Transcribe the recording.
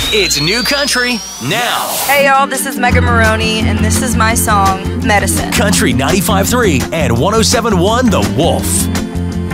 It's New Country now. Hey y'all, this is Megan Maroney, and this is my song, Medicine. Country 95.3 and 107.1 The Wolf.